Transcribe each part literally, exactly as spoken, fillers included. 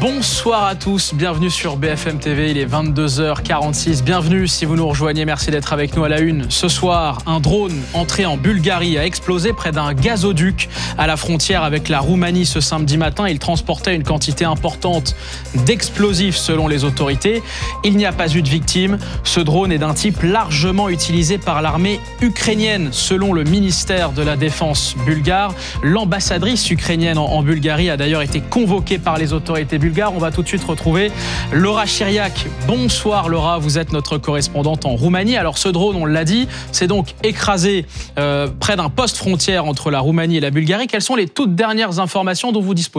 Bonsoir à tous, bienvenue sur B F M T V, il est vingt-deux heures quarante-six. Bienvenue si vous nous rejoignez, merci d'être avec nous à la une. Ce soir, un drone entré en Bulgarie a explosé près d'un gazoduc à la frontière avec la Roumanie ce samedi matin. Il transportait une quantité importante d'explosifs selon les autorités. Il n'y a pas eu de victimes. Ce drone est d'un type largement utilisé par l'armée ukrainienne selon le ministère de la Défense bulgare. L'ambassadrice ukrainienne en Bulgarie a d'ailleurs été convoquée par les autorités bulgares. On va tout de suite retrouver Laura Chiriac. Bonsoir Laura, vous êtes notre correspondante en Roumanie. Alors ce drone, on l'a dit, c'est donc écrasé euh, près d'un poste frontière entre la Roumanie et la Bulgarie. Quelles sont les toutes dernières informations dont vous disposez ?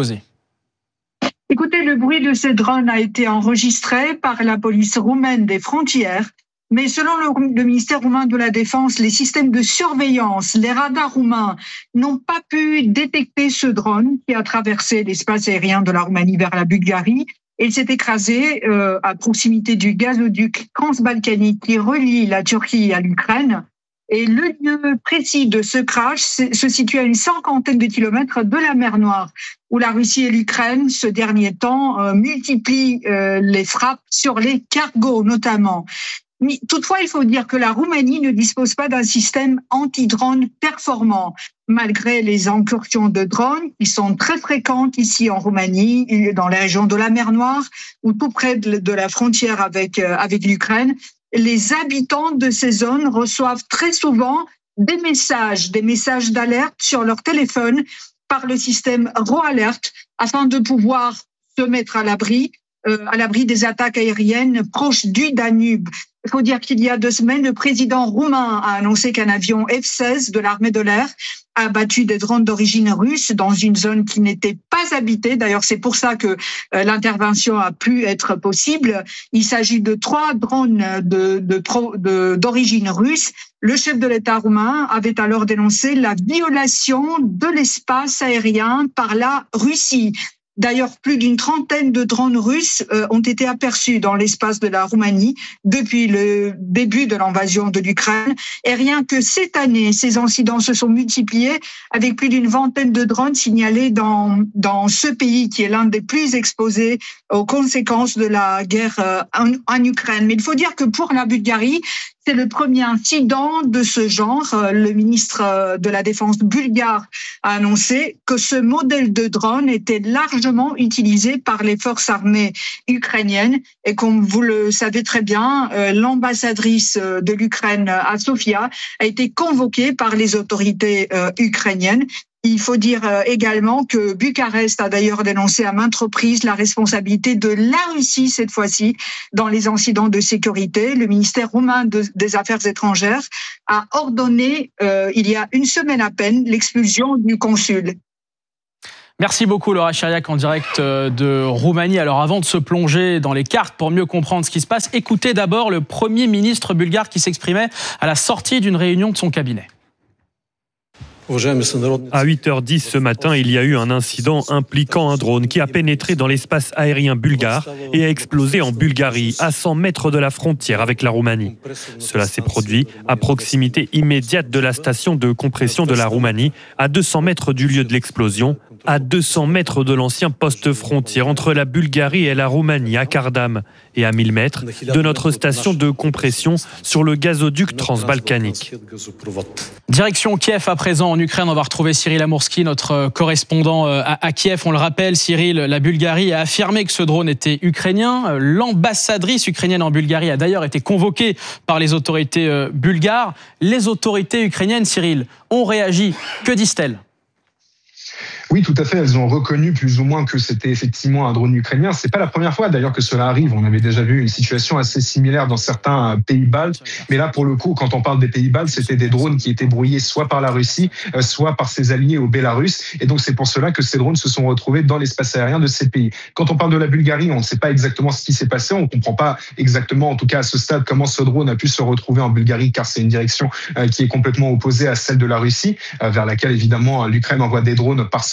Écoutez, le bruit de ces drones a été enregistré par la police roumaine des frontières. Mais selon le, le ministère roumain de la Défense, les systèmes de surveillance, les radars roumains n'ont pas pu détecter ce drone qui a traversé l'espace aérien de la Roumanie vers la Bulgarie. Et il s'est écrasé euh, à proximité du gazoduc transbalkanique qui relie la Turquie à l'Ukraine. Et le lieu précis de ce crash se situe à une cinquantaine de kilomètres de la mer Noire, où la Russie et l'Ukraine, ce dernier temps, euh, multiplient euh, les frappes sur les cargos notamment. Mais toutefois, il faut dire que la Roumanie ne dispose pas d'un système anti-drone performant, malgré les incursions de drones qui sont très fréquentes ici en Roumanie, dans les régions de la mer Noire ou tout près de la frontière avec, avec l'Ukraine. Les habitants de ces zones reçoivent très souvent des messages, des messages d'alerte sur leur téléphone par le système RoAlert afin de pouvoir se mettre à l'abri, euh, à l'abri des attaques aériennes proches du Danube. Il faut dire qu'il y a deux semaines, le président roumain a annoncé qu'un avion F seize de l'armée de l'air a abattu des drones d'origine russe dans une zone qui n'était pas habitée. D'ailleurs, c'est pour ça que euh, l'intervention a pu être possible. Il s'agit de trois drones de, de, de, d'origine russe. Le chef de l'État roumain avait alors dénoncé la violation de l'espace aérien par la Russie. D'ailleurs, plus d'une trentaine de drones russes euh, ont été aperçus dans l'espace de la Roumanie depuis le début de l'invasion de l'Ukraine. Et rien que cette année, ces incidents se sont multipliés avec plus d'une vingtaine de drones signalés dans, dans ce pays qui est l'un des plus exposés aux conséquences de la guerre euh, en, en Ukraine. Mais il faut dire que pour la Bulgarie, c'est le premier incident de ce genre. Le ministre de la Défense bulgare a annoncé que ce modèle de drone était largement utilisé par les forces armées ukrainiennes. Et comme vous le savez très bien, l'ambassadrice de l'Ukraine à Sofia a été convoquée par les autorités ukrainiennes. Il faut dire également que Bucarest a d'ailleurs dénoncé à maintes reprises la responsabilité de la Russie, cette fois-ci, dans les incidents de sécurité. Le ministère roumain de, des Affaires étrangères a ordonné, euh, il y a une semaine à peine, l'expulsion du consul. Merci beaucoup Laura Chiriac en direct de Roumanie. Alors avant de se plonger dans les cartes pour mieux comprendre ce qui se passe, écoutez d'abord le Premier ministre bulgare qui s'exprimait à la sortie d'une réunion de son cabinet. À huit heures dix ce matin, il y a eu un incident impliquant un drone qui a pénétré dans l'espace aérien bulgare et a explosé en Bulgarie, à cent mètres de la frontière avec la Roumanie. Cela s'est produit à proximité immédiate de la station de compression de la Roumanie, à deux cents mètres du lieu de l'explosion, à deux cents mètres de l'ancien poste frontière entre la Bulgarie et la Roumanie, à Kardam, et à mille mètres de notre station de compression sur le gazoduc transbalkanique. Direction Kiev à présent. En Ukraine, on va retrouver Cyril Amourski, notre correspondant à Kiev. On le rappelle, Cyril, la Bulgarie a affirmé que ce drone était ukrainien. L'ambassadrice ukrainienne en Bulgarie a d'ailleurs été convoquée par les autorités bulgares. Les autorités ukrainiennes, Cyril, ont réagi. Que disent-elles ? Oui, tout à fait. Elles ont reconnu plus ou moins que c'était effectivement un drone ukrainien. C'est pas la première fois d'ailleurs que cela arrive. On avait déjà vu une situation assez similaire dans certains pays baltes. Mais là, pour le coup, quand on parle des pays baltes, c'était des drones qui étaient brouillés soit par la Russie, soit par ses alliés au Bélarus. Et donc, c'est pour cela que ces drones se sont retrouvés dans l'espace aérien de ces pays. Quand on parle de la Bulgarie, on ne sait pas exactement ce qui s'est passé. On ne comprend pas exactement, en tout cas à ce stade, comment ce drone a pu se retrouver en Bulgarie, car c'est une direction qui est complètement opposée à celle de la Russie, vers laquelle évidemment l'Ukraine envoie des drones par centaines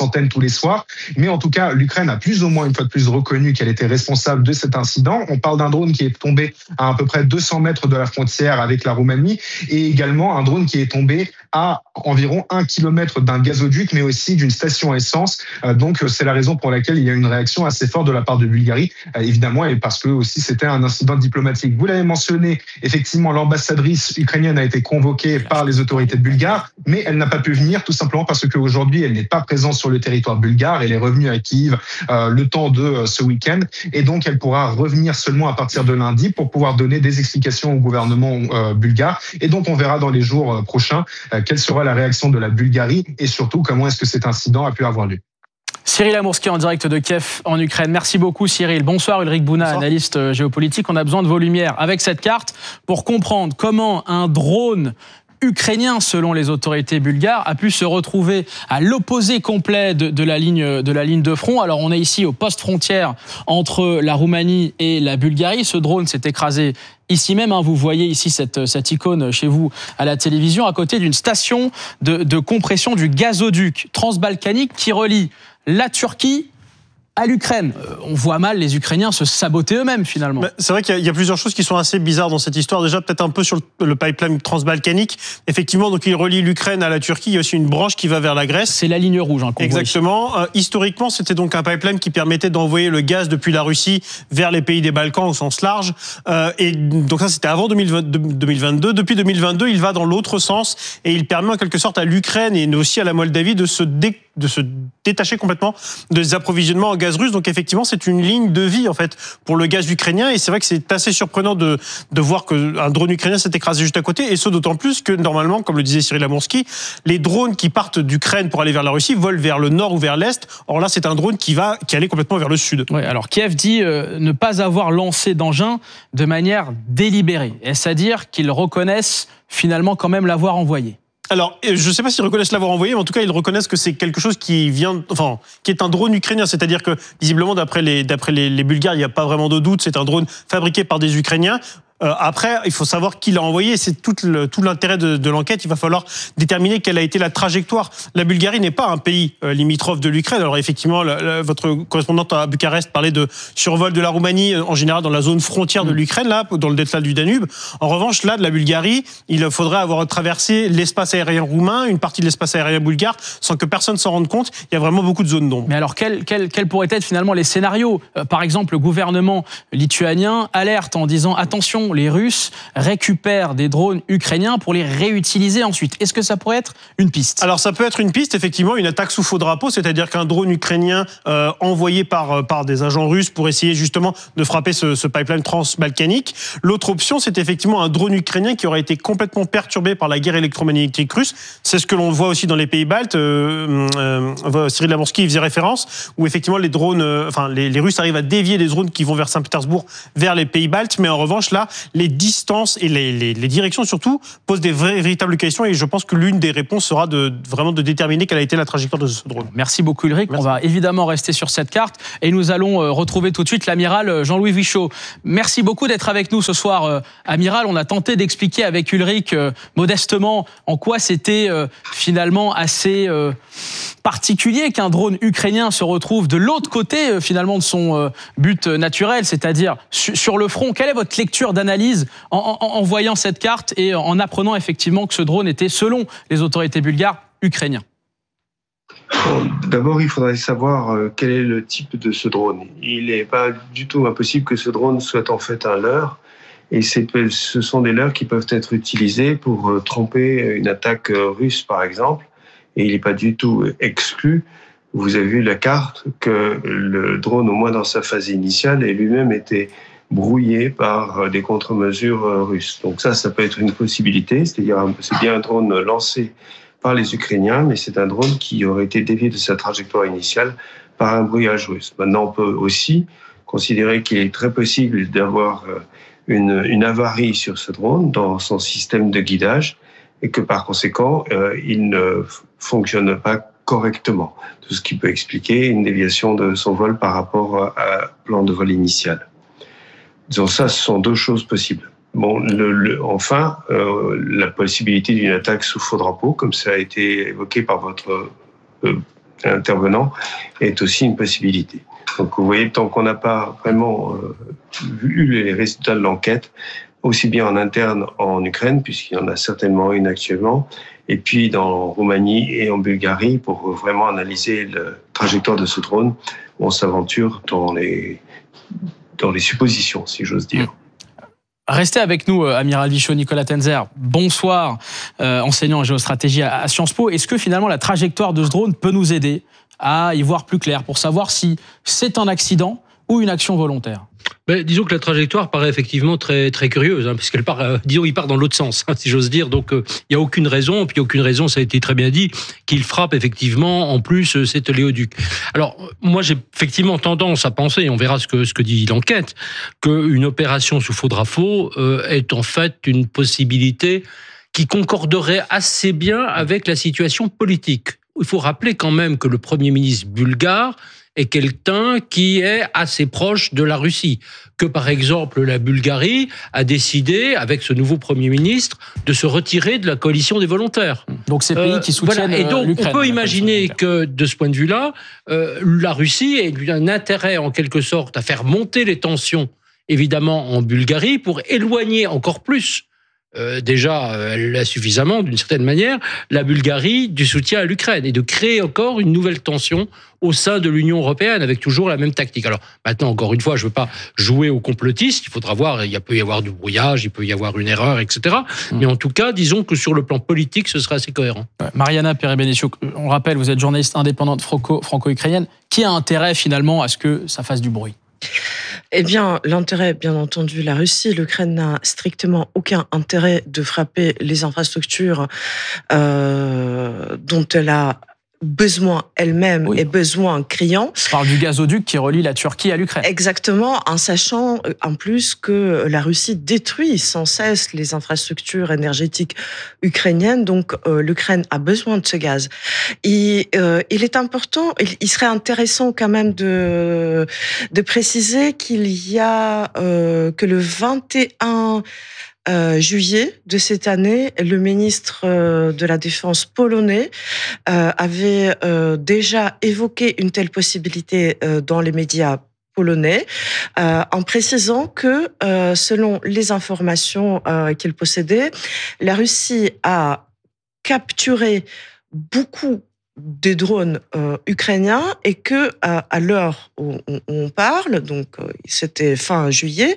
centaines tous les soirs. Mais en tout cas, l'Ukraine a plus ou moins une fois de plus reconnu qu'elle était responsable de cet incident. On parle d'un drone qui est tombé à à peu près deux cents mètres de la frontière avec la Roumanie et également un drone qui est tombé à environ un kilomètre d'un gazoduc, mais aussi d'une station essence. Donc, c'est la raison pour laquelle il y a une réaction assez forte de la part de Bulgarie, évidemment, et parce que aussi c'était un incident diplomatique. Vous l'avez mentionné, effectivement, l'ambassadrice ukrainienne a été convoquée par les autorités bulgares, mais elle n'a pas pu venir tout simplement parce qu'aujourd'hui, elle n'est pas présente sur le territoire bulgare. Elle est revenue à Kiev euh, le temps de euh, ce week-end, et donc elle pourra revenir seulement à partir de lundi pour pouvoir donner des explications au gouvernement euh, bulgare. Et donc, on verra dans les jours euh, prochains euh, quelle sera la réaction de la Bulgarie et surtout comment est-ce que cet incident a pu avoir lieu. Cyril Amourski en direct de Kiev en Ukraine. Merci beaucoup Cyril. Bonsoir Ulrich Bouna, Bonsoir. Analyste géopolitique. On a besoin de vos lumières avec cette carte pour comprendre comment un drone ukrainien, selon les autorités bulgares, a pu se retrouver à l'opposé complet de, de, la ligne, de la ligne de front. Alors on est ici au poste frontière entre la Roumanie et la Bulgarie. Ce drone s'est écrasé ici même, hein, vous voyez ici cette, cette icône chez vous à la télévision, à côté d'une station de, de compression du gazoduc transbalkanique qui relie la Turquie à l'Ukraine. Euh, on voit mal les Ukrainiens se saboter eux-mêmes finalement. Mais c'est vrai qu'il y a, il y a plusieurs choses qui sont assez bizarres dans cette histoire. Déjà peut-être un peu sur le, le pipeline transbalkanique. Effectivement, donc il relie l'Ukraine à la Turquie. Il y a aussi une branche qui va vers la Grèce. C'est la ligne rouge. Hein, qu'on Exactement. Euh, historiquement, c'était donc un pipeline qui permettait d'envoyer le gaz depuis la Russie vers les pays des Balkans au sens large. Euh, et donc ça, c'était avant deux mille vingt-deux. Depuis deux mille vingt-deux, il va dans l'autre sens et il permet en quelque sorte à l'Ukraine et aussi à la Moldavie de se dé de se détacher complètement des approvisionnements en gaz russe. Donc effectivement, c'est une ligne de vie en fait pour le gaz ukrainien. Et c'est vrai que c'est assez surprenant de, de voir qu'un drone ukrainien s'est écrasé juste à côté. Et ce, d'autant plus que normalement, comme le disait Cyril Amourski, les drones qui partent d'Ukraine pour aller vers la Russie volent vers le nord ou vers l'est. Or là, c'est un drone qui va qui allait complètement vers le sud. Ouais, alors Kiev dit euh, ne pas avoir lancé d'engin de manière délibérée. Est-ce à dire qu'ils reconnaissent finalement quand même l'avoir envoyé ? Alors, je ne sais pas s'ils reconnaissent l'avoir envoyé, mais en tout cas, ils reconnaissent que c'est quelque chose qui vient, enfin, qui est un drone ukrainien. C'est-à-dire que, visiblement, d'après les, d'après les, les Bulgares, il n'y a pas vraiment de doute. C'est un drone fabriqué par des Ukrainiens. Euh, après, il faut savoir qui l'a envoyé. C'est tout, le, tout l'intérêt de, de l'enquête. Il va falloir déterminer quelle a été la trajectoire. La Bulgarie n'est pas un pays euh, limitrophe de l'Ukraine. Alors effectivement, la, la, votre correspondante à Bucarest parlait de survol de la Roumanie, en général dans la zone frontière de l'Ukraine, là, dans le delta du Danube. En revanche, là, de la Bulgarie, il faudrait avoir traversé l'espace aérien roumain, une partie de l'espace aérien bulgare, sans que personne s'en rende compte. Il y a vraiment beaucoup de zones d'ombre. Mais alors, quels quel, quel pourraient être finalement les scénarios ? euh, Par exemple, le gouvernement lituanien alerte en disant « Attention, les Russes récupèrent des drones ukrainiens pour les réutiliser ensuite ». Est-ce que ça pourrait être une piste ? Alors ça peut être une piste, effectivement, une attaque sous faux drapeau, c'est-à-dire qu'un drone ukrainien euh, envoyé par, par des agents russes pour essayer justement de frapper ce, ce pipeline transbalkanique. L'autre option, c'est effectivement un drone ukrainien qui aurait été complètement perturbé par la guerre électromagnétique russe. C'est ce que l'on voit aussi dans les pays baltes. Euh, euh, Cyril Amourski y faisait référence, où effectivement les drones, euh, enfin les, les Russes arrivent à dévier des drones qui vont vers Saint-Pétersbourg, vers les pays baltes, mais en revanche là, les distances et les, les, les directions surtout posent des vraies, véritables questions, et je pense que l'une des réponses sera de, vraiment de déterminer quelle a été la trajectoire de ce drone. Merci beaucoup Ulrich. Merci. On va évidemment rester sur cette carte et nous allons retrouver tout de suite l'amiral Jean-Louis Vichot. Merci beaucoup d'être avec nous ce soir, euh, amiral. On a tenté d'expliquer avec Ulrich euh, modestement en quoi c'était euh, finalement assez euh, particulier qu'un drone ukrainien se retrouve de l'autre côté euh, finalement de son euh, but naturel, c'est-à-dire su- sur le front. Quelle est votre lecture d'analyse en, en, en voyant cette carte et en apprenant effectivement que ce drone était, selon les autorités bulgares, ukrainien ? Bon, d'abord, il faudrait savoir euh, quel est le type de ce drone. Il n'est pas du tout impossible que ce drone soit en fait un leurre. Et c'est, ce sont des leurres qui peuvent être utilisés pour euh, tromper une attaque euh, russe, par exemple. Et il n'est pas du tout exclu. Vous avez vu la carte que le drone, au moins dans sa phase initiale, ait lui-même été brouillé par des contre-mesures russes. Donc ça, ça peut être une possibilité. C'est-à-dire, c'est bien un drone lancé par les Ukrainiens, mais c'est un drone qui aurait été dévié de sa trajectoire initiale par un brouillage russe. Maintenant, on peut aussi considérer qu'il est très possible d'avoir une, une avarie sur ce drone dans son système de guidage et que par conséquent, euh, il ne fonctionne pas correctement. Tout ce qui peut expliquer une déviation de son vol par rapport à un plan de vol initial. Disons ça, ce sont deux choses possibles. Bon, le, le, enfin, euh, la possibilité d'une attaque sous faux drapeau, comme ça a été évoqué par votre euh, intervenant est aussi une possibilité. Donc vous voyez, tant qu'on n'a pas vraiment euh, vu les résultats de l'enquête, aussi bien en interne en Ukraine, puisqu'il y en a certainement une actuellement, et puis dans Roumanie et en Bulgarie, pour vraiment analyser la trajectoire de ce drone, on s'aventure dans les, dans les suppositions, si j'ose dire. Restez avec nous, Amiral Vichot, Nicolas Tenzer. Bonsoir, euh, enseignant en géostratégie à, à Sciences Po. Est-ce que finalement la trajectoire de ce drone peut nous aider à y voir plus clair pour savoir si c'est un accident ou une action volontaire? Ben, disons que la trajectoire paraît effectivement très très curieuse, hein, puisqu'elle part, euh, disons, il part dans l'autre sens, hein, si j'ose dire. Donc, il euh, n'y a aucune raison, puis aucune raison, ça a été très bien dit, qu'il frappe effectivement en plus euh, cet oléoduc. Alors, moi, j'ai effectivement tendance à penser, on verra ce que ce que dit l'enquête, qu'une opération sous faux drapeau euh, est en fait une possibilité qui concorderait assez bien avec la situation politique. Il faut rappeler quand même que le Premier ministre bulgare est quelqu'un qui est assez proche de la Russie, que par exemple la Bulgarie a décidé, avec ce nouveau Premier ministre, de se retirer de la coalition des volontaires. Donc ces pays qui soutiennent euh, voilà. Et donc l'Ukraine, on peut imaginer que de ce point de vue-là, euh, la Russie ait un intérêt en quelque sorte à faire monter les tensions, évidemment en Bulgarie, pour éloigner encore plus, Euh, déjà, elle l'a suffisamment, d'une certaine manière, la Bulgarie du soutien à l'Ukraine et de créer encore une nouvelle tension au sein de l'Union européenne avec toujours la même tactique. Alors maintenant, encore une fois, je ne veux pas jouer aux complotistes, il faudra voir, il peut y avoir du brouillage, il peut y avoir une erreur, et cetera. Mmh. Mais en tout cas, disons que sur le plan politique, ce sera assez cohérent. Ouais. Mariana Perebenessiou, on rappelle, vous êtes journaliste indépendante franco- franco-ukrainienne. Qui a intérêt finalement à ce que ça fasse du bruit ? Eh bien, l'intérêt, bien entendu, la Russie. L'Ukraine n'a strictement aucun intérêt de frapper les infrastructures euh, dont elle a besoin elle-même oui. et besoin criant. On parle du gazoduc qui relie la Turquie à l'Ukraine. Exactement, en sachant en plus que la Russie détruit sans cesse les infrastructures énergétiques ukrainiennes, donc euh, l'Ukraine a besoin de ce gaz. Et euh, il est important, il, il serait intéressant quand même de, de préciser qu'il y a euh, que le vingt et un Euh, juillet de cette année, le ministre euh, de la Défense polonais euh, avait euh, déjà évoqué une telle possibilité euh, dans les médias polonais, euh, en précisant que, euh, selon les informations euh, qu'il possédait, la Russie a capturé beaucoup des drones euh, ukrainiens et que à, à l'heure où on, on parle, donc euh, c'était fin juillet,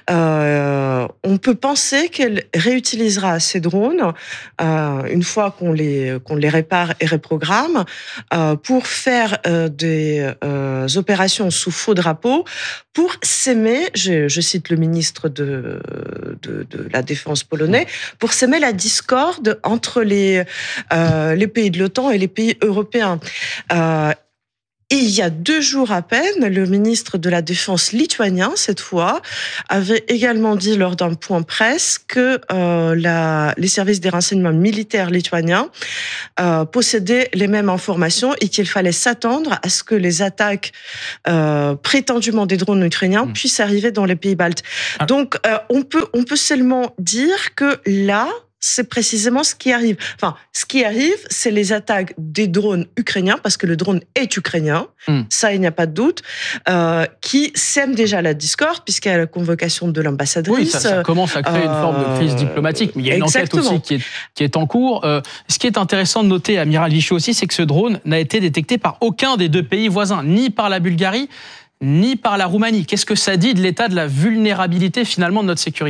euh, on peut penser qu'elle réutilisera ces drones euh, une fois qu'on les qu'on les répare et reprogramme euh, pour faire euh, des euh, opérations sous faux drapeau pour s'aimer, je, je cite le ministre de, de de la Défense polonais, pour s'aimer la discorde entre les euh, les pays de l'OTAN et les pays européens. Euh, Et il y a deux jours à peine, le ministre de la Défense lituanien, cette fois, avait également dit lors d'un point presse que euh, la, les services des renseignements militaires lituaniens euh, possédaient les mêmes informations et qu'il fallait s'attendre à ce que les attaques euh, prétendument des drones ukrainiens mmh. puissent arriver dans les pays baltes. Ah. Donc, euh, on peut, on peut seulement dire que là, c'est précisément ce qui arrive. Enfin, ce qui arrive, c'est les attaques des drones ukrainiens, parce que le drone est ukrainien, mm. ça, il n'y a pas de doute, euh, qui sème déjà la discorde, puisqu'il y a la convocation de l'ambassadrice. Oui, ça, ça commence à créer euh, une forme de crise diplomatique, mais il y a une exactement. enquête aussi qui est, qui est en cours. Euh, ce qui est intéressant de noter, Amiral Vichot aussi, c'est que ce drone n'a été détecté par aucun des deux pays voisins, ni par la Bulgarie, ni par la Roumanie. Qu'est-ce que ça dit de l'état de la vulnérabilité, finalement, de notre sécurité ?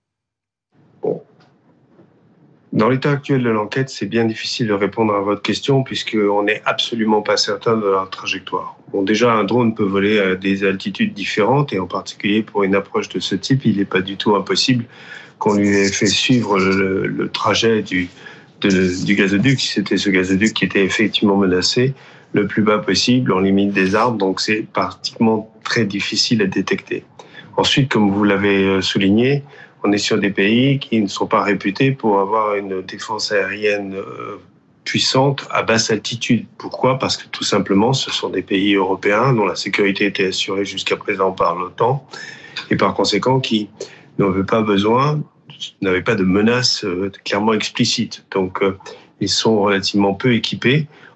Dans l'état actuel de l'enquête, c'est bien difficile de répondre à votre question puisqu'on n'est absolument pas certain de la trajectoire. Bon, déjà, un drone peut voler à des altitudes différentes et en particulier pour une approche de ce type, il n'est pas du tout impossible qu'on lui ait fait suivre le, le trajet du, de, du gazoduc, si c'était ce gazoduc qui était effectivement menacé, le plus bas possible, en limite des arbres, donc c'est pratiquement très difficile à détecter. Ensuite, comme vous l'avez souligné, on est sur des pays qui ne sont pas réputés pour avoir une défense aérienne puissante à basse altitude. Pourquoi ? Parce que tout simplement, ce sont des pays européens dont la sécurité était assurée jusqu'à présent par l'OTAN et par conséquent qui n'avaient pas besoin, n'avaient pas de menaces clairement explicites. Donc, ils sont relativement peu équipés.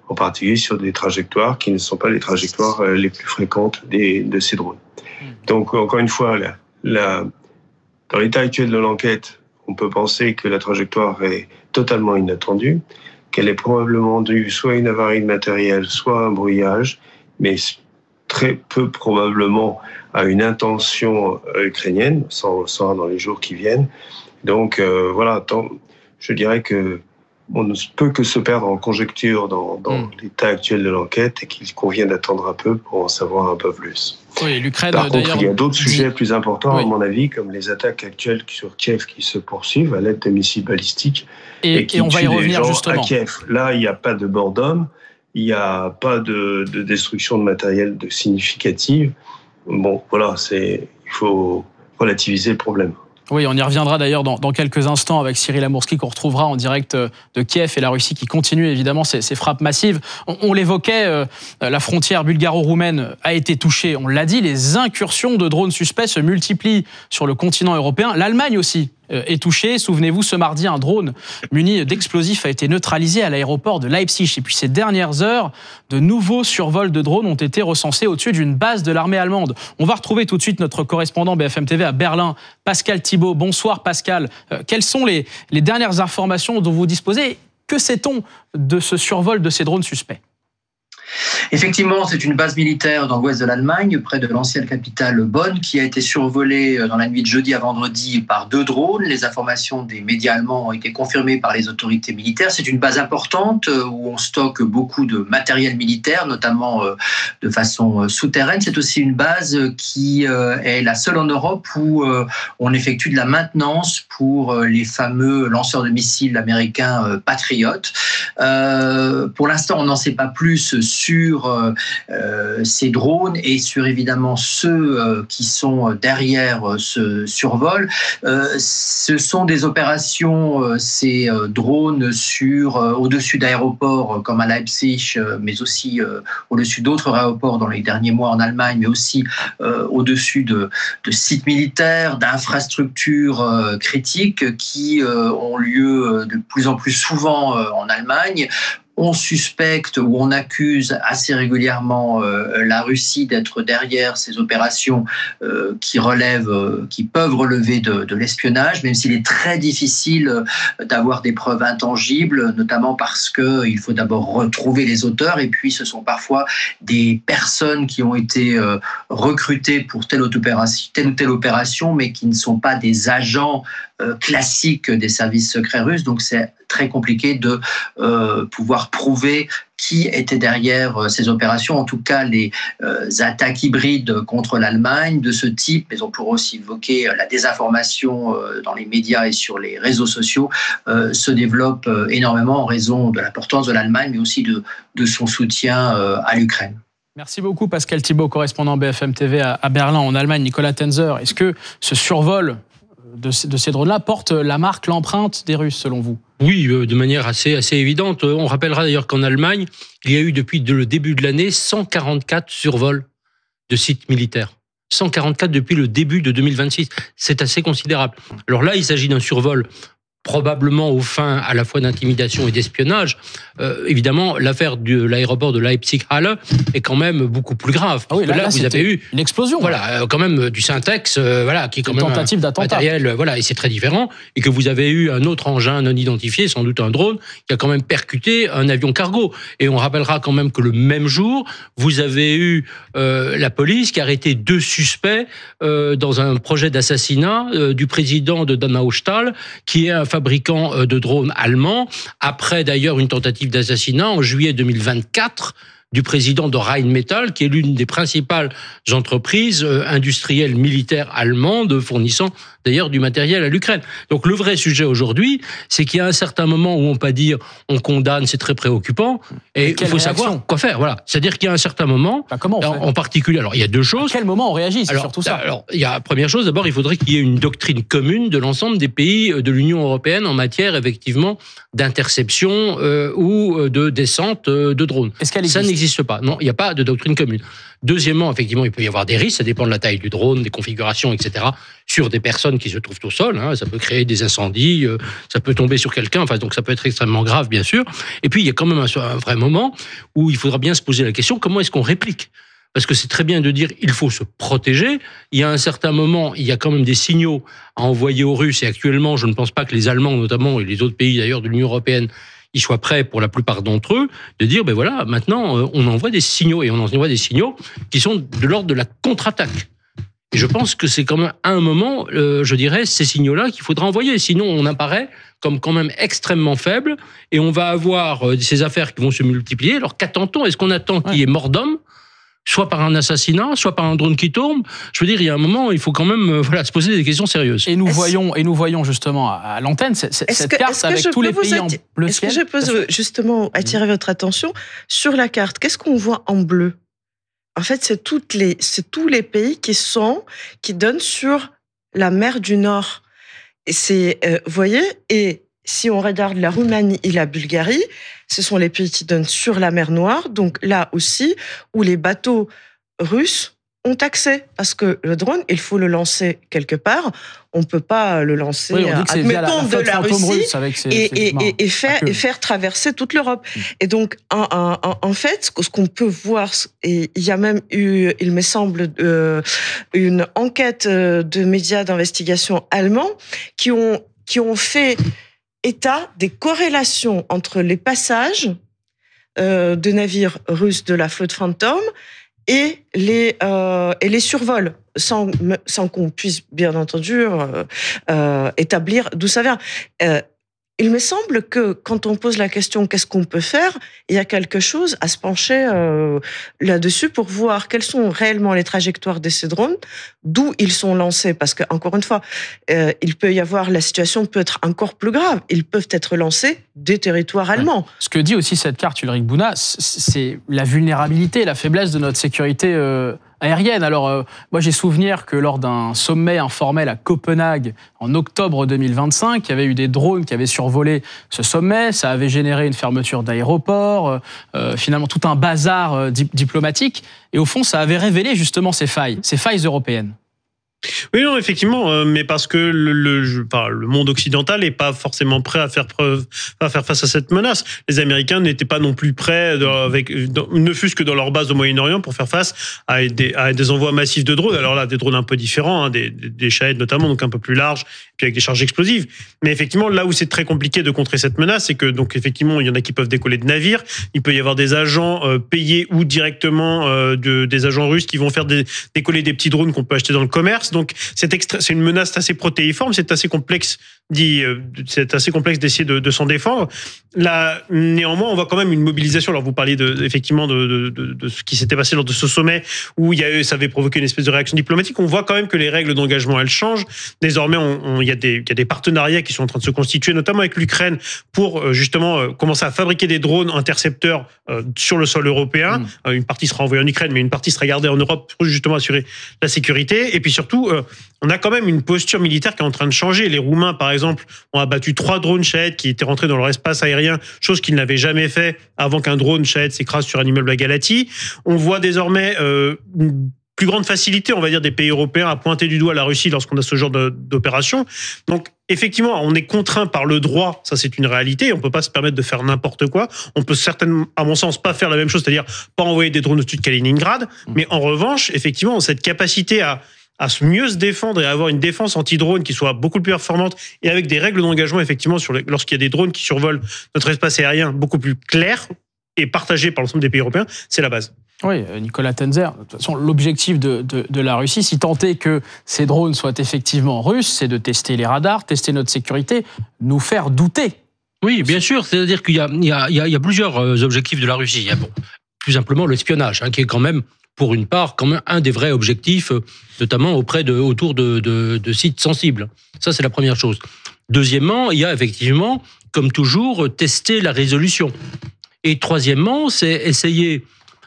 en particulier sur des trajectoires qui ne sont pas les trajectoires les plus fréquentes des, de ces drones. Donc, encore une fois, la, la, dans l'état actuel de l'enquête, on peut penser que la trajectoire est totalement inattendue, qu'elle est probablement due soit à une avarie de matériel, soit à un brouillage, mais très peu probablement à une intention ukrainienne, ça on le saura dans les jours qui viennent. Donc euh, voilà, tant, je dirais que on ne peut que se perdre en conjecture dans, dans mmh. l'état actuel de l'enquête et qu'il convient d'attendre un peu pour en savoir un peu plus. Oui, l'Ukraine, Par contre, il y a d'autres dit... sujets plus importants, oui. à mon avis, comme les attaques actuelles sur Kiev qui se poursuivent à l'aide de missiles balistiques et, et qui et on va y revenir justement. À Kiev. Là, il n'y a pas de mort d'homme, il n'y a pas de, de destruction de matériel de significative. Bon, voilà, c'est, il faut relativiser le problème. Oui, on y reviendra d'ailleurs dans, dans quelques instants avec Cyril Amourski qu'on retrouvera en direct de Kiev et la Russie qui continue évidemment ses, ses frappes massives. On, on l'évoquait, euh, la frontière bulgaro-roumaine a été touchée, on l'a dit, les incursions de drones suspects se multiplient sur le continent européen. L'Allemagne aussi est touché. Souvenez-vous, ce mardi, un drone muni d'explosifs a été neutralisé à l'aéroport de Leipzig. Et puis ces dernières heures, de nouveaux survols de drones ont été recensés au-dessus d'une base de l'armée allemande. On va retrouver tout de suite notre correspondant B F M T V à Berlin, Pascal Thibault. Bonsoir Pascal. Euh, quelles sont les, les dernières informations dont vous disposez ? Que sait-on de ce survol de ces drones suspects ? Effectivement, c'est une base militaire dans l'ouest de l'Allemagne, près de l'ancienne capitale Bonn, qui a été survolée dans la nuit de jeudi à vendredi par deux drones. Les informations des médias allemands ont été confirmées par les autorités militaires. C'est une base importante où on stocke beaucoup de matériel militaire, notamment de façon souterraine. C'est aussi une base qui est la seule en Europe où on effectue de la maintenance pour les fameux lanceurs de missiles américains Patriot. Euh, pour l'instant, on n'en sait pas plus sur euh, ces drones et sur évidemment ceux euh, qui sont derrière euh, ce survol. Euh, ce sont des opérations, euh, ces euh, drones sur euh, au-dessus d'aéroports euh, comme à Leipzig, euh, mais aussi euh, au-dessus d'autres aéroports dans les derniers mois en Allemagne, mais aussi euh, au-dessus de, de sites militaires, d'infrastructures euh, critiques qui euh, ont lieu de plus en plus souvent euh, en Allemagne. On suspecte ou on accuse assez régulièrement euh, la Russie d'être derrière ces opérations euh, qui relèvent, euh, qui peuvent relever de, de l'espionnage, même s'il est très difficile euh, d'avoir des preuves intangibles, notamment parce que il faut d'abord retrouver les auteurs et puis ce sont parfois des personnes qui ont été euh, recrutées pour telle, opération, telle ou telle opération, mais qui ne sont pas des agents euh, classiques des services secrets russes. Donc c'est très compliqué de euh, pouvoir prouver qui était derrière euh, ces opérations. En tout cas, les euh, attaques hybrides contre l'Allemagne de ce type, mais on pourrait aussi évoquer euh, la désinformation euh, dans les médias et sur les réseaux sociaux, euh, se développent euh, énormément en raison de l'importance de l'Allemagne, mais aussi de, de son soutien euh, à l'Ukraine. Merci beaucoup Pascal Thibault, correspondant B F M T V à, à Berlin en Allemagne. Nicolas Tenzer, est-ce que ce survol de ces, de ces drones-là porte la marque, l'empreinte des Russes selon vous ? Oui, de manière assez, assez évidente. On rappellera d'ailleurs qu'en Allemagne, il y a eu depuis le début de l'année cent quarante-quatre survols de sites militaires. cent quarante-quatre depuis le début de deux mille vingt-six. C'est assez considérable. Alors là, il s'agit d'un survol probablement aux fins à la fois d'intimidation et d'espionnage. Euh, évidemment, l'affaire de l'aéroport de Leipzig-Halle est quand même beaucoup plus grave. Ah oui, là, là, là vous avez eu une explosion. Voilà, euh, quand même du Syntex, euh, voilà, qui est quand une même tentative un d'attentat. Matériel, euh, voilà, et c'est très différent. Et que vous avez eu un autre engin non identifié, sans doute un drone, qui a quand même percuté un avion cargo. Et on rappellera quand même que le même jour, vous avez eu euh, la police qui a arrêté deux suspects euh, dans un projet d'assassinat euh, du président de Donaustahl, qui est un fabricant euh, de drones allemand, après d'ailleurs une tentative d'assassinat en juillet deux mille vingt-quatre du président de Rheinmetall, qui est l'une des principales entreprises industrielles militaires allemandes fournissant d'ailleurs du matériel à l'Ukraine. Donc le vrai sujet aujourd'hui, c'est qu'il y a un certain moment où on peut dire on condamne, c'est très préoccupant, et il faut savoir quoi faire. Voilà, c'est-à-dire qu'il y a un certain moment, bah, comment on en, fait en particulier, alors il y a deux choses. À quel moment on réagit, c'est alors, surtout ça. Alors il y a première chose, d'abord il faudrait qu'il y ait une doctrine commune de l'ensemble des pays de l'Union européenne en matière effectivement d'interception euh, ou de descente euh, de drones. Est-ce qu'elle existe ? Ça n'existe pas. Non, il n'y a pas de doctrine commune. Deuxièmement, effectivement, il peut y avoir des risques, ça dépend de la taille du drone, des configurations, et cetera. sur des personnes qui se trouvent au sol. Hein, ça peut créer des incendies, euh, ça peut tomber sur quelqu'un. Enfin, donc ça peut être extrêmement grave, bien sûr. Et puis il y a quand même un, un vrai moment où il faudra bien se poser la question comment est-ce qu'on réplique ? Parce que c'est très bien de dire il faut se protéger. Il y a un certain moment, il y a quand même des signaux à envoyer aux Russes. Et actuellement, je ne pense pas que les Allemands, notamment, et les autres pays d'ailleurs de l'Union européenne, ils soient prêts pour la plupart d'entre eux, de dire ben voilà, maintenant, on envoie des signaux. Et on envoie des signaux qui sont de l'ordre de la contre-attaque. Et je pense que c'est quand même à un moment, euh, je dirais, ces signaux-là qu'il faudra envoyer. Sinon, on apparaît comme quand même extrêmement faible. Et on va avoir euh, ces affaires qui vont se multiplier. Alors qu'attend-on ? Est-ce qu'on attend qu'il y ait mort d'homme ? Soit par un assassinat, soit par un drone qui tourne. Je veux dire, il y a un moment, il faut quand même euh, voilà, se poser des questions sérieuses. Et nous voyons, et nous voyons justement à, à l'antenne c- c- cette que, carte avec tous les pays atti- en bleu Est-ce ciel. que je peux justement attirer votre attention sur la carte ? Qu'est-ce qu'on voit en bleu ? En fait, c'est, toutes les, c'est tous les pays qui sont, qui donnent sur la mer du Nord. Et c'est, euh, vous voyez, et si on regarde la Roumanie et la Bulgarie, ce sont les pays qui donnent sur la mer Noire, donc là aussi, où les bateaux russes ont accès, parce que le drone, il faut le lancer quelque part, on ne peut pas le lancer, oui, on dit que c'est via la, la de la Russie, avec ses, et, ses et, et, et, faire, et faire traverser toute l'Europe. Mmh. Et donc, en, en, en fait, ce qu'on peut voir, et il y a même eu, il me semble, euh, une enquête de médias d'investigation allemands qui ont, qui ont fait état des corrélations entre les passages euh, de navires russes de la flotte Phantom et les, euh, et les survols, sans, sans qu'on puisse, bien entendu, euh, euh, établir d'où ça vient. Euh, il me semble que quand on pose la question « qu'est-ce qu'on peut faire ?», il y a quelque chose à se pencher euh, là-dessus pour voir quelles sont réellement les trajectoires de ces drones, d'où ils sont lancés. Parce que, encore une fois, euh, il peut y avoir, la situation peut être encore plus grave. Ils peuvent être lancés des territoires allemands. Ouais. Ce que dit aussi cette carte, Ulrich Bouna, c'est la vulnérabilité, la faiblesse de notre sécurité euh, aérienne. Alors, euh, moi, j'ai souvenir que lors d'un sommet informel à Copenhague en octobre deux mille vingt-cinq, il y avait eu des drones qui avaient survolé ce sommet. Ça avait généré une fermeture d'aéroports, euh, finalement tout un bazar euh, di- diplomatique. Et au fond, ça avait révélé justement ces failles, ces failles européennes. Oui, non, effectivement, euh, mais parce que le, le, enfin, le monde occidental n'est pas forcément prêt à faire preuve, à faire face à cette menace. Les Américains n'étaient pas non plus prêts, de, avec, dans, ne fût-ce que dans leur base au Moyen-Orient, pour faire face à des, à des envois massifs de drones. Alors là, des drones un peu différents, hein, des, des, des Shahed notamment, donc un peu plus larges, puis avec des charges explosives. Mais effectivement, là où c'est très compliqué de contrer cette menace, c'est que donc effectivement, il y en a qui peuvent décoller de navires. Il peut y avoir des agents euh, payés ou directement euh, de, des agents russes qui vont faire des, décoller des petits drones qu'on peut acheter dans le commerce. Donc c'est, extra- c'est une menace assez protéiforme, c'est assez complexe, dit, euh, c'est assez complexe d'essayer de, de s'en défendre. Là, néanmoins, on voit quand même une mobilisation. Alors vous parliez de, effectivement de, de, de, de ce qui s'était passé lors de ce sommet où il y a eu, ça avait provoqué une espèce de réaction diplomatique. On voit quand même que les règles d'engagement elles changent. Désormais, on, on, il y a des, il y a des partenariats qui sont en train de se constituer, notamment avec l'Ukraine, pour euh, justement euh, commencer à fabriquer des drones intercepteurs euh, sur le sol européen. Mmh. Euh, une partie sera envoyée en Ukraine, mais une partie sera gardée en Europe pour justement assurer la sécurité. Et puis surtout, euh, on a quand même une posture militaire qui est en train de changer. Les Roumains, par exemple, ont abattu trois drones Shahed qui étaient rentrés dans leur espace aérien, chose qu'ils n'avaient jamais fait avant qu'un drone Shahed s'écrase sur un immeuble à Galatie. On voit désormais euh, une plus grande facilité, on va dire, des pays européens à pointer du doigt la Russie lorsqu'on a ce genre de, d'opération. Donc, effectivement, on est contraint par le droit, ça c'est une réalité, on ne peut pas se permettre de faire n'importe quoi. On peut certainement, à mon sens, pas faire la même chose, c'est-à-dire pas envoyer des drones au-dessus de Kaliningrad, mais en revanche, effectivement, cette capacité à à mieux se défendre et à avoir une défense anti-drone qui soit beaucoup plus performante et avec des règles d'engagement, effectivement, sur les, lorsqu'il y a des drones qui survolent notre espace aérien beaucoup plus clair et partagé par l'ensemble des pays européens, c'est la base. Oui, Nicolas Tenzer, de toute façon, l'objectif de, de, de la Russie, si tant est que ces drones soient effectivement russes, c'est de tester les radars, tester notre sécurité, nous faire douter. Oui, bien sûr, c'est-à-dire qu'il y a, il y a, il y a plusieurs objectifs de la Russie. Il y a, bon, plus simplement l'espionnage, hein, qui est quand même, pour une part, quand même un des vrais objectifs, notamment auprès de, autour de, de, de sites sensibles. Ça, c'est la première chose. Deuxièmement, il y a effectivement, comme toujours, tester la résolution. Et troisièmement, c'est essayer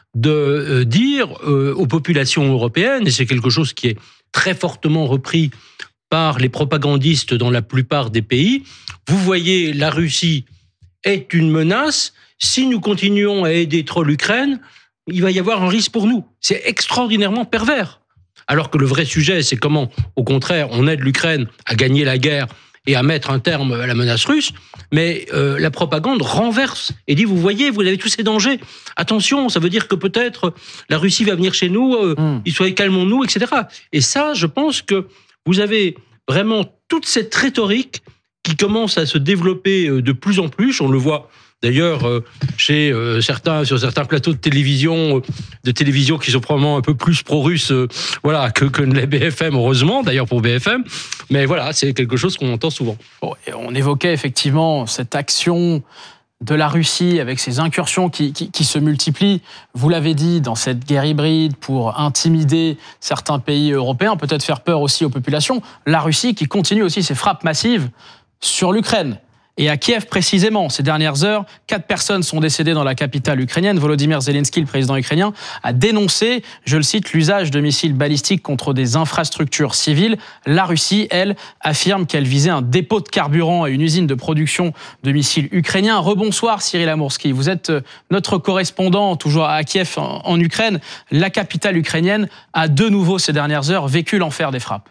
de dire aux populations européennes, et c'est quelque chose qui est très fortement repris par les propagandistes dans la plupart des pays, vous voyez, la Russie est une menace. Si nous continuons à aider trop l'Ukraine, il va y avoir un risque pour nous. C'est extraordinairement pervers. alors que le vrai sujet, c'est comment, au contraire, on aide l'Ukraine à gagner la guerre et à mettre un terme à la menace russe, mais euh, la propagande renverse et dit, vous voyez, vous avez tous ces dangers. Attention, ça veut dire que peut-être la Russie va venir chez nous, euh, mm. il soit calmons-nous, et cetera. Et ça, je pense que vous avez vraiment toute cette rhétorique qui commence à se développer de plus en plus. On le voit d'ailleurs chez certains, sur certains plateaux de télévision, de télévision qui sont probablement un peu plus pro-russes, voilà, que, que les B F M, heureusement, d'ailleurs pour B F M. Mais voilà, c'est quelque chose qu'on entend souvent. Bon, on évoquait effectivement cette action de la Russie avec ces incursions qui, qui, qui se multiplient, vous l'avez dit, dans cette guerre hybride pour intimider certains pays européens, peut-être faire peur aussi aux populations. La Russie qui continue aussi ses frappes massives sur l'Ukraine. Et à Kiev précisément, ces dernières heures, quatre personnes sont décédées dans la capitale ukrainienne. Volodymyr Zelensky, le président ukrainien, a dénoncé, je le cite, l'usage de missiles balistiques contre des infrastructures civiles. La Russie, elle, affirme qu'elle visait un dépôt de carburant et une usine de production de missiles ukrainiens. Rebonsoir Cyril Amourski, vous êtes notre correspondant toujours à Kiev en, en Ukraine. La capitale ukrainienne a de nouveau ces dernières heures vécu l'enfer des frappes.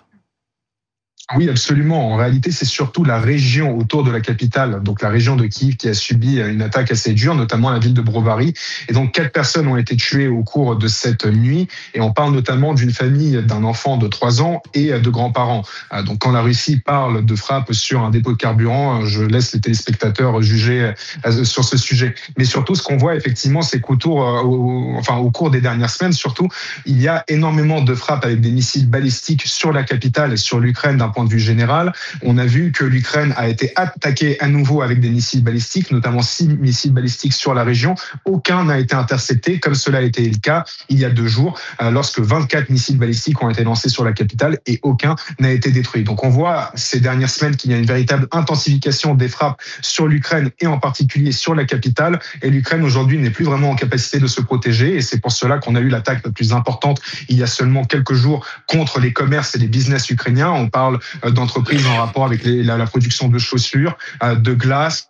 Oui, absolument. En réalité, c'est surtout la région autour de la capitale, donc la région de Kiev, qui a subi une attaque assez dure, notamment la ville de Brovary. Et donc, quatre personnes ont été tuées au cours de cette nuit. Et on parle notamment d'une famille d'un enfant de trois ans et de grands-parents. Donc, quand la Russie parle de frappe sur un dépôt de carburant, je laisse les téléspectateurs juger sur ce sujet. Mais surtout, ce qu'on voit effectivement, c'est qu'autour, au, enfin, au cours des dernières semaines, surtout, il y a énormément de frappes avec des missiles balistiques sur la capitale et sur l'Ukraine d'un point de vue général. On a vu que l'Ukraine a été attaquée à nouveau avec des missiles balistiques, notamment six missiles balistiques sur la région. Aucun n'a été intercepté, comme cela a été le cas il y a deux jours, lorsque vingt-quatre missiles balistiques ont été lancés sur la capitale et aucun n'a été détruit. Donc on voit ces dernières semaines qu'il y a une véritable intensification des frappes sur l'Ukraine et en particulier sur la capitale. Et l'Ukraine aujourd'hui n'est plus vraiment en capacité de se protéger et c'est pour cela qu'on a eu l'attaque la plus importante il y a seulement quelques jours contre les commerces et les business ukrainiens. On parle d'entreprises en rapport avec les, la, la production de chaussures, de glace,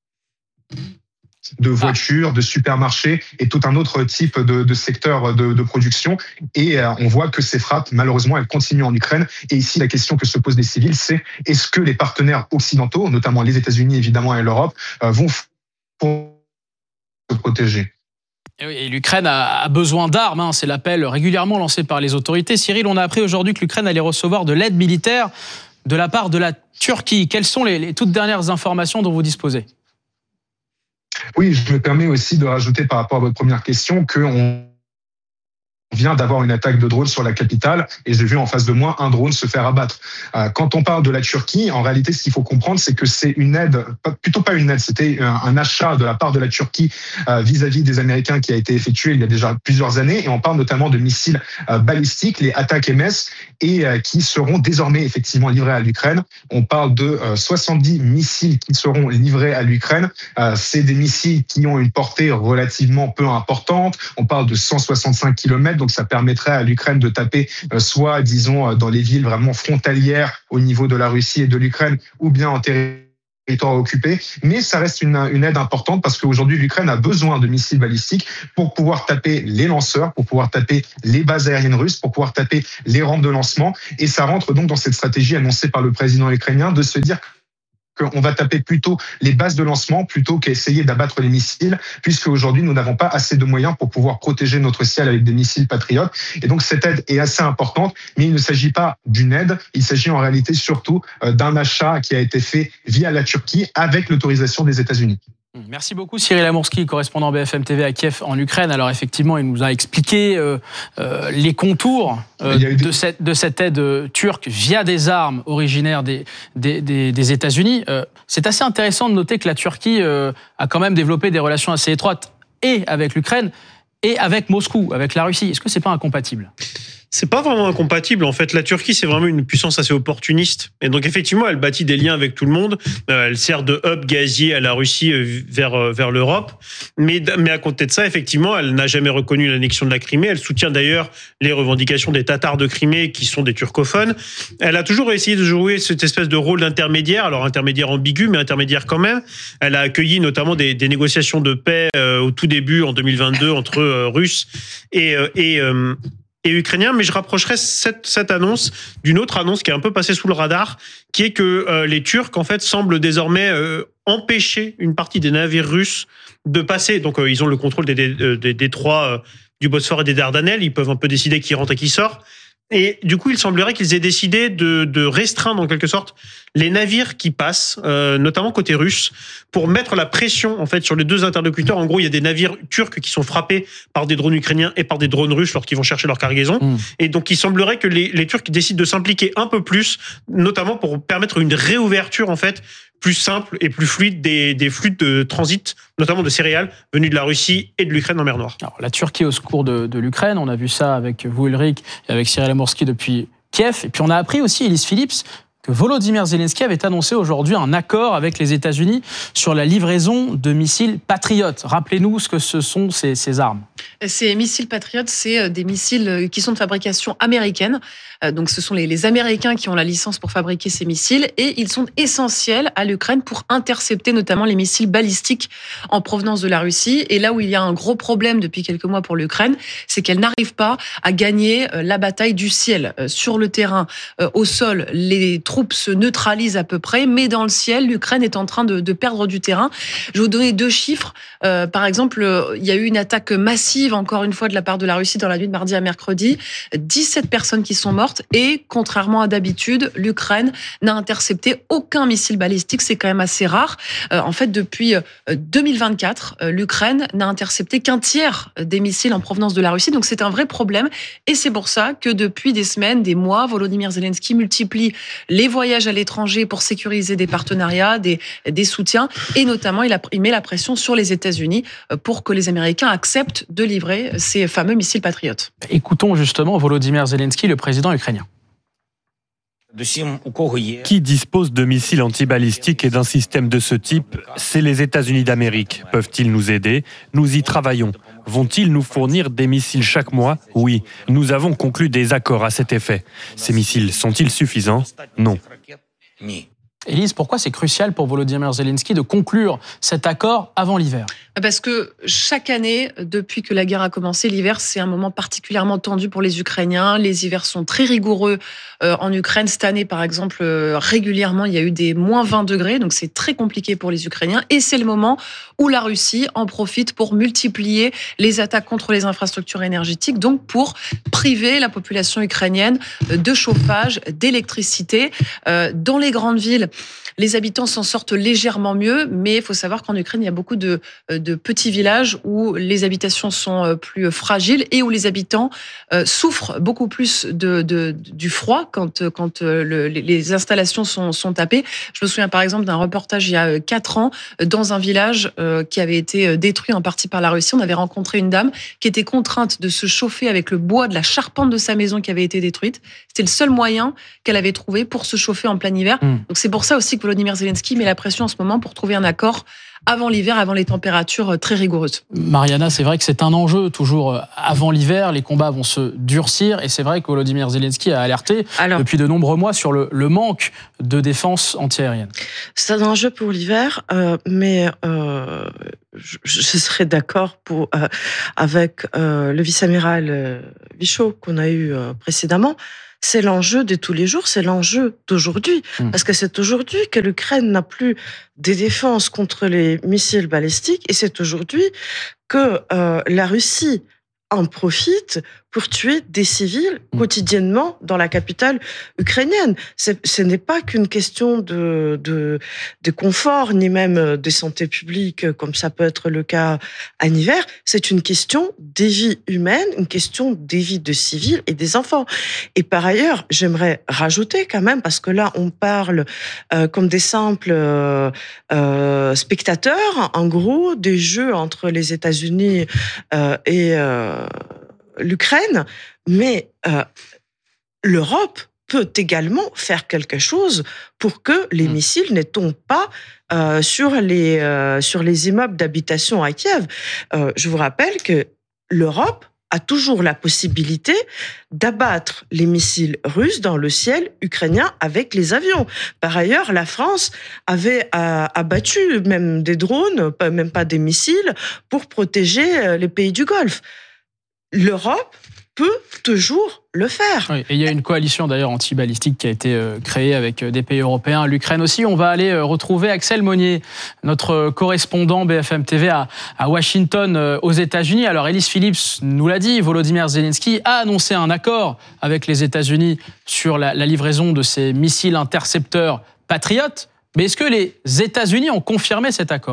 de voitures, de supermarchés et tout un autre type de, de secteur de, de production. Et euh, on voit que ces frappes, malheureusement, elles continuent en Ukraine. Et ici, la question que se posent les civils, c'est est-ce que les partenaires occidentaux, notamment les États-Unis évidemment et l'Europe, euh, vont pour se protéger? Et l'Ukraine a besoin d'armes, hein. C'est l'appel régulièrement lancé par les autorités. Cyril, on a appris aujourd'hui que l'Ukraine allait recevoir de l'aide militaire de la part de la Turquie. Quelles sont les, les toutes dernières informations dont vous disposez? Oui, je me permets aussi de rajouter par rapport à votre première question qu'on vient d'avoir une attaque de drone sur la capitale et j'ai vu en face de moi un drone se faire abattre. Quand on parle de la Turquie, en réalité, ce qu'il faut comprendre, c'est que c'est une aide, plutôt pas une aide, c'était un achat de la part de la Turquie vis-à-vis des Américains qui a été effectué il y a déjà plusieurs années et on parle notamment de missiles balistiques, les attaques M S, et qui seront désormais effectivement livrés à l'Ukraine. On parle de soixante-dix missiles qui seront livrés à l'Ukraine. C'est des missiles qui ont une portée relativement peu importante. On parle de cent soixante-cinq kilomètres. Donc ça permettrait à l'Ukraine de taper soit, disons, dans les villes vraiment frontalières au niveau de la Russie et de l'Ukraine, ou bien en territoire occupé. Mais ça reste une, une aide importante parce qu'aujourd'hui, l'Ukraine a besoin de missiles balistiques pour pouvoir taper les lanceurs, pour pouvoir taper les bases aériennes russes, pour pouvoir taper les rampes de lancement. Et ça rentre donc dans cette stratégie annoncée par le président ukrainien de se dire qu'on va taper plutôt les bases de lancement plutôt qu'essayer d'abattre les missiles, puisque aujourd'hui nous n'avons pas assez de moyens pour pouvoir protéger notre ciel avec des missiles patriotes. Et donc cette aide est assez importante, mais il ne s'agit pas d'une aide, il s'agit en réalité surtout d'un achat qui a été fait via la Turquie avec l'autorisation des États-Unis. Merci beaucoup Cyril Amourski, correspondant B F M T V à Kiev en Ukraine. Alors effectivement, il nous a expliqué euh, euh, les contours euh, des... de, cette, de cette aide turque via des armes originaires des, des, des, des États-Unis. Euh, c'est assez intéressant de noter que la Turquie euh, a quand même développé des relations assez étroites et avec l'Ukraine et avec Moscou, avec la Russie. Est-ce que c'est pas incompatible ? C'est pas vraiment incompatible. En fait, la Turquie, c'est vraiment une puissance assez opportuniste. Et donc, effectivement, elle bâtit des liens avec tout le monde. Euh, elle sert de hub gazier à la Russie vers, vers l'Europe. Mais, mais à côté de ça, effectivement, elle n'a jamais reconnu l'annexion de la Crimée. Elle soutient d'ailleurs les revendications des Tatars de Crimée, qui sont des turcophones. Elle a toujours essayé de jouer cette espèce de rôle d'intermédiaire. Alors, intermédiaire ambigu, mais intermédiaire quand même. Elle a accueilli notamment des, des négociations de paix euh, au tout début, en deux mille vingt-deux, entre euh, Russes et... Euh, et euh, et ukrainien. Mais je rapprocherais cette, cette annonce d'une autre annonce qui est un peu passée sous le radar, qui est que euh, les Turcs, en fait, semblent désormais euh, empêcher une partie des navires russes de passer. Donc, euh, ils ont le contrôle des, des, des détroits euh, du Bosphore et des Dardanelles. Ils peuvent un peu décider qui rentre et qui sort. Et du coup, il semblerait qu'ils aient décidé de, de restreindre en quelque sorte les navires qui passent, euh, notamment côté russe, pour mettre la pression en fait sur les deux interlocuteurs. En gros, il y a des navires turcs qui sont frappés par des drones ukrainiens et par des drones russes lorsqu'ils vont chercher leur cargaison. Mmh. Et donc, il semblerait que les, les Turcs décident de s'impliquer un peu plus, notamment pour permettre une réouverture en fait plus simple et plus fluide des, des flux de transit, notamment de céréales venus de la Russie et de l'Ukraine en mer Noire. Alors, la Turquie au secours de, de l'Ukraine, on a vu ça avec vous, Ulrich, et avec Cyril Amourski depuis Kiev. Et puis on a appris aussi, Elise Phillips, que Volodymyr Zelensky avait annoncé aujourd'hui un accord avec les États-Unis sur la livraison de missiles Patriot. Rappelez-nous ce que ce sont ces, ces armes. Ces missiles Patriot, c'est des missiles qui sont de fabrication américaine. Donc, ce sont les, les Américains qui ont la licence pour fabriquer ces missiles et ils sont essentiels à l'Ukraine pour intercepter notamment les missiles balistiques en provenance de la Russie. Et là où il y a un gros problème depuis quelques mois pour l'Ukraine, c'est qu'elle n'arrive pas à gagner la bataille du ciel. Sur le terrain, au sol, les troupes se neutralisent à peu près, mais dans le ciel, l'Ukraine est en train de, de perdre du terrain. Je vais vous donner deux chiffres. Euh, par exemple, il y a eu une attaque massive, encore une fois, de la part de la Russie dans la nuit de mardi à mercredi. dix-sept personnes qui sont mortes. Et contrairement à d'habitude, l'Ukraine n'a intercepté aucun missile balistique. C'est quand même assez rare. Euh, en fait, depuis deux mille vingt-quatre, euh, l'Ukraine n'a intercepté qu'un tiers des missiles en provenance de la Russie. Donc c'est un vrai problème. Et c'est pour ça que depuis des semaines, des mois, Volodymyr Zelensky multiplie les voyages à l'étranger pour sécuriser des partenariats, des, des soutiens. Et notamment, il, a, il met la pression sur les États-Unis pour que les Américains acceptent de livrer ces fameux missiles Patriot. Écoutons justement Volodymyr Zelensky, le président ukrainien. Qui dispose de missiles antibalistiques et d'un système de ce type? C'est les États-Unis d'Amérique. Peuvent-ils nous aider? Nous y travaillons. Vont-ils nous fournir des missiles chaque mois? Oui. Nous avons conclu des accords à cet effet. Ces missiles sont-ils suffisants? Non. Élise, pourquoi c'est crucial pour Volodymyr Zelensky de conclure cet accord avant l'hiver? Parce que chaque année, depuis que la guerre a commencé, l'hiver, c'est un moment particulièrement tendu pour les Ukrainiens. Les hivers sont très rigoureux euh, en Ukraine. Cette année, par exemple, euh, régulièrement, il y a eu des moins vingt degrés. Donc, c'est très compliqué pour les Ukrainiens. Et c'est le moment où la Russie en profite pour multiplier les attaques contre les infrastructures énergétiques, donc pour priver la population ukrainienne de chauffage, d'électricité. Euh, dans les grandes villes, les habitants s'en sortent légèrement mieux, mais il faut savoir qu'en Ukraine, il y a beaucoup de, de petits villages où les habitations sont plus fragiles et où les habitants euh, souffrent beaucoup plus de, de, du froid quand, quand le, les installations sont, sont tapées. Je me souviens par exemple d'un reportage il y a quatre ans dans un village euh, qui avait été détruit en partie par la Russie. On avait rencontré une dame qui était contrainte de se chauffer avec le bois de la charpente de sa maison qui avait été détruite. C'était le seul moyen qu'elle avait trouvé pour se chauffer en plein hiver. Mmh. Donc c'est pour ça aussi que Volodymyr Zelensky met la pression en ce moment pour trouver un accord avant l'hiver, avant les températures très rigoureuses. Mariana, c'est vrai que c'est un enjeu toujours avant l'hiver, les combats vont se durcir et c'est vrai que Volodymyr Zelensky a alerté Alors, depuis de nombreux mois sur le, le manque de défense antiaérienne. C'est un enjeu pour l'hiver, euh, mais euh, je, je serais d'accord pour, euh, avec euh, le vice-amiral euh, Vichot qu'on a eu euh, précédemment. C'est l'enjeu de tous les jours, c'est l'enjeu d'aujourd'hui. Mmh. Parce que c'est aujourd'hui que l'Ukraine n'a plus des défenses contre les missiles balistiques et c'est aujourd'hui que euh, la Russie en profite pour tuer des civils quotidiennement dans la capitale ukrainienne. C'est, ce n'est pas qu'une question de, de, de confort, ni même de santé publique, comme ça peut être le cas en hiver. C'est une question des vies humaines, une question des vies de civils et des enfants. Et par ailleurs, j'aimerais rajouter quand même, parce que là, on parle euh, comme des simples euh, euh, spectateurs, en gros, des jeux entre les États-Unis euh, et euh, l'Ukraine, mais euh, l'Europe peut également faire quelque chose pour que les mmh. missiles ne tombent pas euh, sur, les, euh, sur les immeubles d'habitation à Kiev. Euh, je vous rappelle que l'Europe a toujours la possibilité d'abattre les missiles russes dans le ciel ukrainien avec les avions. Par ailleurs, la France avait euh, abattu même des drones, même pas des missiles, pour protéger les pays du Golfe. L'Europe peut toujours le faire. Oui, et il y a une coalition d'ailleurs anti-balistique qui a été euh, créée avec euh, des pays européens, l'Ukraine aussi. On va aller euh, retrouver Axel Monnier, notre correspondant B F M T V à, à Washington, euh, aux États-Unis. Alors, Ellis Phillips nous l'a dit, Volodymyr Zelensky a annoncé un accord avec les États-Unis sur la, la livraison de ces missiles intercepteurs Patriot. Mais est-ce que les États-Unis ont confirmé cet accord ?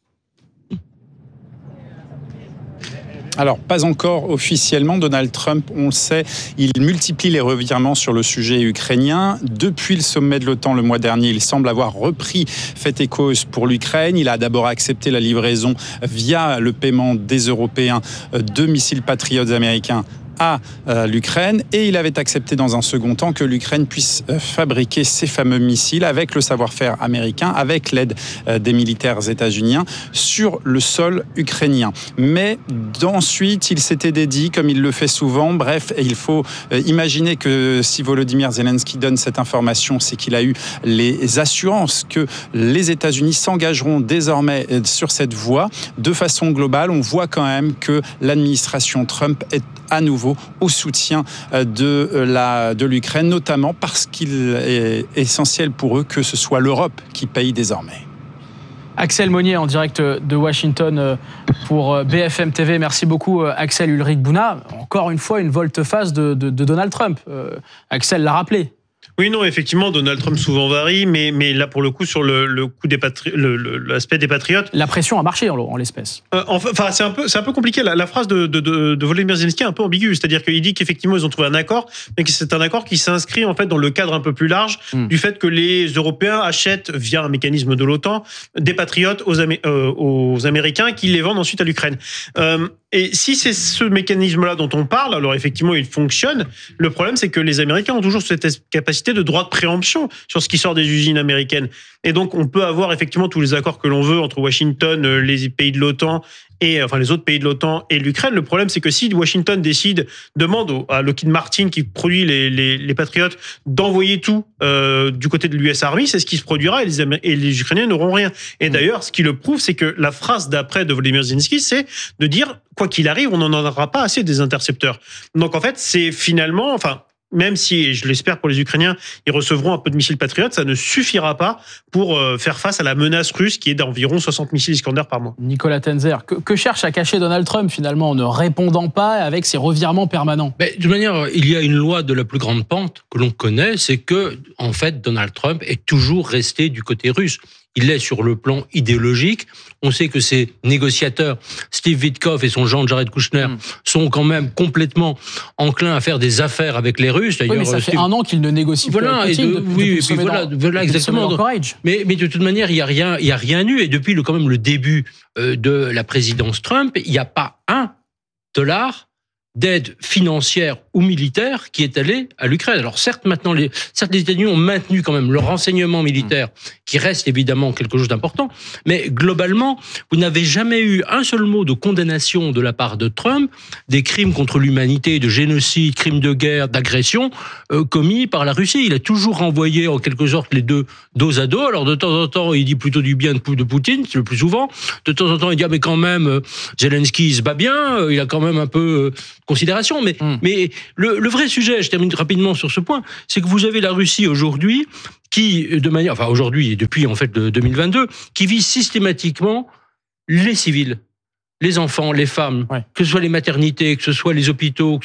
Alors, pas encore officiellement. Donald Trump, on le sait, il multiplie les revirements sur le sujet ukrainien. Depuis le sommet de l'OTAN le mois dernier, il semble avoir repris fait et cause pour l'Ukraine. Il a d'abord accepté la livraison via le paiement des Européens de missiles Patriots américains à euh, l'Ukraine, et il avait accepté dans un second temps que l'Ukraine puisse euh, fabriquer ces fameux missiles avec le savoir-faire américain, avec l'aide euh, des militaires états-uniens sur le sol ukrainien. Mais ensuite, il s'était dédié, comme il le fait souvent, bref, et il faut euh, imaginer que si Volodymyr Zelensky donne cette information, c'est qu'il a eu les assurances que les États-Unis s'engageront désormais euh, sur cette voie. De façon globale, on voit quand même que l'administration Trump est à nouveau au soutien de, la, de l'Ukraine, notamment parce qu'il est essentiel pour eux que ce soit l'Europe qui paye désormais. Axel Monnier en direct de Washington pour B F M T V. Merci beaucoup Axel. Ulrich Bouna. Encore une fois une volte-face de, de, de Donald Trump. Euh, Axel l'a rappelé. Oui, non, effectivement, Donald Trump souvent varie, mais, mais là, pour le coup, sur le, le coup des patri- le, le, l'aspect des patriotes... La pression a marché en, en l'espèce. Euh, enfin, c'est un peu, c'est un peu compliqué. La, la phrase de, de, de, de Volodymyr Zelensky est un peu ambiguë. C'est-à-dire qu'il dit qu'effectivement, ils ont trouvé un accord, mais que c'est un accord qui s'inscrit, en fait, dans le cadre un peu plus large mm. du fait que les Européens achètent, via un mécanisme de l'OTAN, des patriotes aux, Amé- euh, aux Américains qui les vendent ensuite à l'Ukraine. Euh, et si c'est ce mécanisme-là dont on parle, alors effectivement, il fonctionne. Le problème, c'est que les Américains ont toujours cette capacité de droit de préemption sur ce qui sort des usines américaines. Et donc, on peut avoir effectivement tous les accords que l'on veut entre Washington, les pays de l'OTAN et enfin les autres pays de l'OTAN et l'Ukraine. Le problème, c'est que si Washington décide, demande à Lockheed Martin qui produit les, les, les Patriots d'envoyer tout euh, du côté de l'U S Army, c'est ce qui se produira et les, Amé- et les Ukrainiens n'auront rien. Et d'ailleurs, ce qui le prouve, c'est que la phrase d'après de Volodymyr Zelensky, c'est de dire quoi qu'il arrive, on n'en aura pas assez des intercepteurs. Donc en fait, c'est finalement, enfin. Même si, et je l'espère pour les Ukrainiens, ils recevront un peu de missiles Patriot, ça ne suffira pas pour faire face à la menace russe qui est d'environ soixante missiles Iskander par mois. Nicolas Tenzer, que, que cherche à cacher Donald Trump finalement en ne répondant pas avec ses revirements permanents ? Mais, de toute manière, il y a une loi de la plus grande pente que l'on connaît, c'est que, en fait, Donald Trump est toujours resté du côté russe. Il l'est sur le plan idéologique. On sait que ses négociateurs, Steve Witkoff et son Jean Jared Kushner, mm. sont quand même complètement enclins à faire des affaires avec les Russes. D'ailleurs, oui, mais ça Steve... fait un an qu'il ne négocie voilà, plus avec Poutine. De, oui, et puis voilà, dans, voilà exactement. Mais, mais de toute manière, il n'y a rien, il y a rien eu. Et depuis le, quand même le début euh, de la présidence Trump, il n'y a pas un dollar d'aide financière ou militaire qui est allée à l'Ukraine. Alors certes, maintenant, les, certes, les États-Unis ont maintenu quand même le renseignement militaire, qui reste évidemment quelque chose d'important, mais globalement, vous n'avez jamais eu un seul mot de condamnation de la part de Trump des crimes contre l'humanité, de génocide, crimes de guerre, d'agression euh, commis par la Russie. Il a toujours renvoyé en quelque sorte les deux dos à dos. Alors de temps en temps, il dit plutôt du bien de, de Poutine, le plus souvent. De temps en temps, il dit ah, mais quand même, euh, Zelensky se bat bien, euh, il a quand même un peu euh, considération. Mais, mm. mais le, le vrai sujet, je termine rapidement sur ce point, c'est que vous avez la Russie aujourd'hui qui, de manière, enfin aujourd'hui et depuis en fait de deux mille vingt-deux, qui vise systématiquement les civils, les enfants, les femmes, ouais. que ce soit les maternités, que ce soit les hôpitaux,